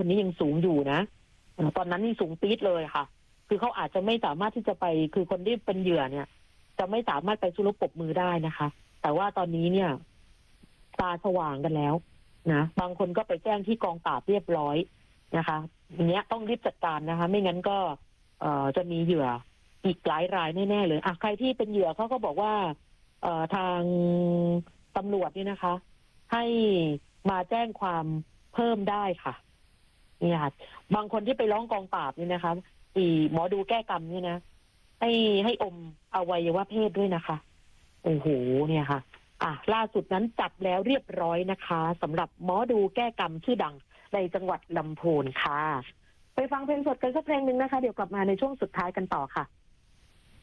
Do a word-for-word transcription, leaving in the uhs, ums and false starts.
คนนี้ยังสูงอยู่นะตอนนั้นนี่สูงปี๊ดเลยค่ะคือเขาอาจจะไม่สามารถที่จะไปคือคนที่เป็นเหยื่อเนี่ยจะไม่สามารถไปสู้รบปรบมือได้นะคะแต่ว่าตอนนี้เนี่ยตาสว่างกันแล้วนะบางคนก็ไปแจ้งที่กองปราบเรียบร้อยนะคะอย่างเงี้ยต้องรีบจัดการนะคะไม่งั้นก็เอ่อจะมีเหยื่ออีกหลายรายแน่ๆเลยอ่ะใครที่เป็นเหยื่อเขาก็บอกว่าเอ่อทางตำรวจนี่นะคะให้มาแจ้งความเพิ่มได้ค่ะนี่ค่ะบางคนที่ไปร้องกองปราบนี่นะคะอีหมอดูแก้กรรมนี่นะให้ให้อมอวัยวะเพศด้วยนะคะโอ้โหเนี่ยค่ะอ่ะล่าสุดนั้นจับแล้วเรียบร้อยนะคะสำหรับหมอดูแก้กรรมชื่อดังในจังหวัดลำพูนค่ะไปฟังเพลงสดกันสักเพลงหนึ่งนะคะเดี๋ยวกลับมาในช่วงสุดท้ายกันต่อค่ะ